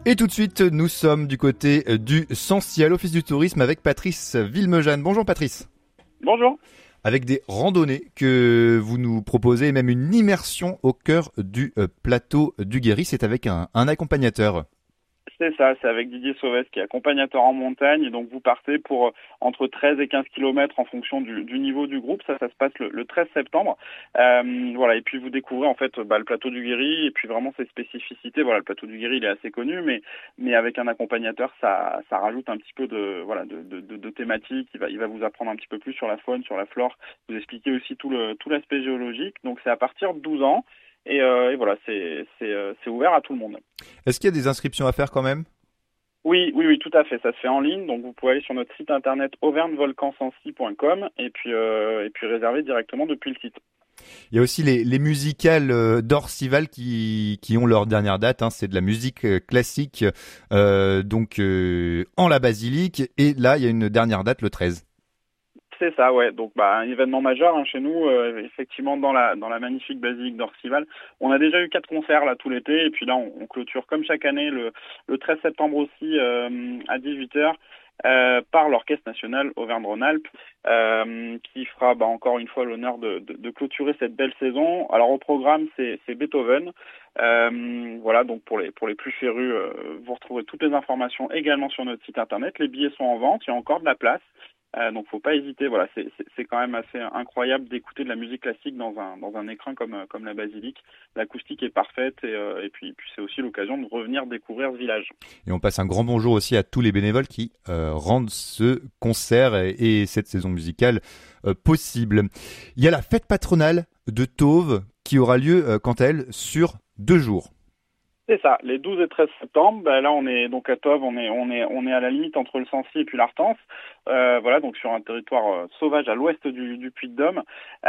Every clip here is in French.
Et tout de suite, nous sommes du côté du Sancy à l'Office du Tourisme avec Patrice Villemejane. Bonjour Patrice. Bonjour. Avec des randonnées que vous nous proposez, et même une immersion au cœur du plateau du Guéry, c'est avec un accompagnateur. C'est ça, c'est avec Didier Sauvès qui est accompagnateur en montagne. Et donc vous partez pour entre 13 et 15 kilomètres en fonction du niveau du groupe. Ça se passe le 13 septembre. Voilà, et puis vous découvrez en fait le plateau du Guéry et puis vraiment ses spécificités. Voilà, le plateau du Guéry il est assez connu, mais avec un accompagnateur ça rajoute un petit peu de thématique. Il va vous apprendre un petit peu plus sur la faune, sur la flore, vous expliquer aussi tout l'aspect géologique. Donc c'est à partir de 12 ans. Et voilà, c'est ouvert à tout le monde. Est-ce qu'il y a des inscriptions à faire quand même ? Oui, tout à fait. Ça se fait en ligne, donc vous pouvez aller sur notre site internet auvergnevolcansancy.com et puis réserver directement depuis le site. Il y a aussi les musicales d'Orcival qui ont leur dernière date. C'est de la musique classique, donc en la basilique. Et là, il y a une dernière date le 13. C'est ça, ouais. Donc, un événement majeur chez nous, effectivement, dans la magnifique basilique d'Orcival. On a déjà eu 4 concerts là tout l'été, et puis là, on clôture comme chaque année le 13 septembre aussi à 18h. Par l'Orchestre National Auvergne-Rhône-Alpes, qui fera encore une fois l'honneur de clôturer cette belle saison. Alors au programme, c'est Beethoven. Voilà, donc pour les plus férus, vous retrouverez toutes les informations également sur notre site internet. Les billets sont en vente, il y a encore de la place. Donc faut pas hésiter. Voilà, c'est quand même assez incroyable d'écouter de la musique classique dans un écrin comme la basilique. L'acoustique est parfaite et puis c'est aussi l'occasion de revenir découvrir ce village. Et on passe un grand bonjour aussi à tous les bénévoles qui rendent ce concert et cette saison musicale possible. Il y a la fête patronale de Tauves qui aura lieu quant à elle sur 2 jours. C'est ça, les 12 et 13 septembre. Là, on est donc à Tauves, on est à la limite entre le Sancy et puis l'Artense. Voilà, donc sur un territoire sauvage à l'ouest du Puy-de-Dôme.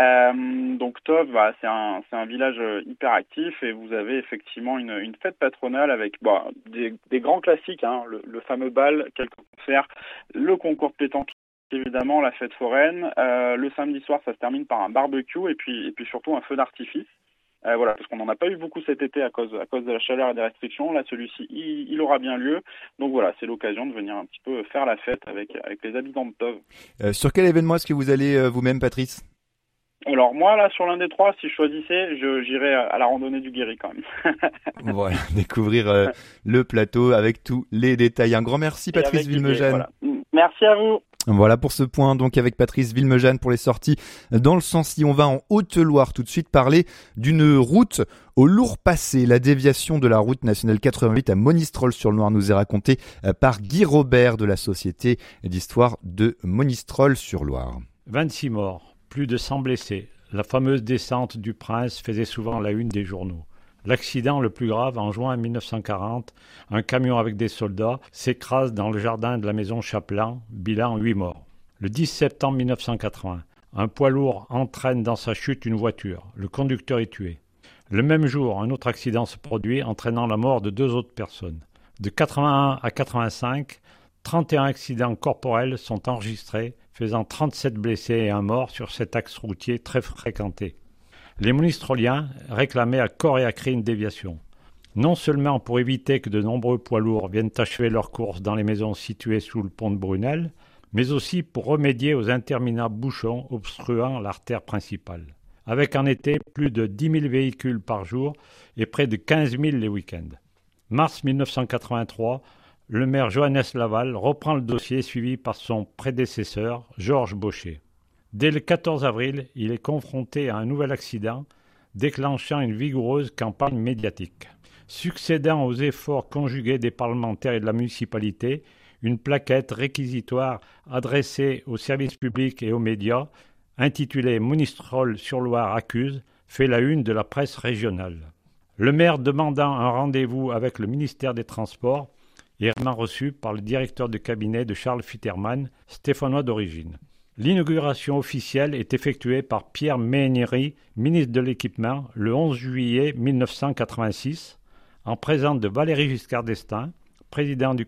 Donc Tauves, c'est un village hyper actif et vous avez effectivement une fête patronale avec des grands classiques, le fameux bal, quelques concerts, le concours de pétanque. Évidemment, la fête foraine. Le samedi soir, ça se termine par un barbecue et puis surtout un feu d'artifice. Voilà, parce qu'on n'en a pas eu beaucoup cet été à cause de la chaleur et des restrictions. Là, celui-ci, il aura bien lieu. Donc voilà, c'est l'occasion de venir un petit peu faire la fête avec les habitants de Tauves. Sur quel événement est-ce que vous allez vous-même, Patrice ? Alors moi, là, sur l'un des 3, si je choisissais, j'irais à la randonnée du Guéry quand même. Voilà, découvrir le plateau avec tous les détails. Un grand merci, Patrice Villemejane. Voilà. Merci à vous. Voilà pour ce point, donc avec Patrice Villemejane pour les sorties dans le Sancy. On va en Haute-Loire tout de suite parler d'une route au lourd passé. La déviation de la route nationale 88 à Monistrol-sur-Loire nous est racontée par Guy Robert de la Société d'Histoire de Monistrol-sur-Loire. 26 morts, plus de 100 blessés. La fameuse descente du Prince faisait souvent la une des journaux. L'accident le plus grave, en juin 1940, un camion avec des soldats s'écrase dans le jardin de la maison Chapelain, bilan 8 morts. Le 10 septembre 1980, un poids lourd entraîne dans sa chute une voiture. Le conducteur est tué. Le même jour, un autre accident se produit, entraînant la mort de 2 autres personnes. De 81 à 85, 31 accidents corporels sont enregistrés, faisant 37 blessés et 1 mort sur cet axe routier très fréquenté. Les Monistroliens réclamaient à corps et à cri une déviation. Non seulement pour éviter que de nombreux poids lourds viennent achever leur course dans les maisons situées sous le pont de Brunel, mais aussi pour remédier aux interminables bouchons obstruant l'artère principale. Avec en été plus de 10 000 véhicules par jour et près de 15 000 les week-ends. Mars 1983, le maire Johannes Laval reprend le dossier suivi par son prédécesseur, Georges Baucher. Dès le 14 avril, il est confronté à un nouvel accident, déclenchant une vigoureuse campagne médiatique. Succédant aux efforts conjugués des parlementaires et de la municipalité, une plaquette réquisitoire adressée aux services publics et aux médias, intitulée « Monistrol-sur-Loire accuse », fait la une de la presse régionale. Le maire demandant un rendez-vous avec le ministère des Transports est reçu par le directeur de cabinet de Charles Fitterman, stéphanois d'origine. L'inauguration officielle est effectuée par Pierre Méhaignerie, ministre de l'Équipement, le 11 juillet 1986, en présence de Valéry Giscard d'Estaing, président du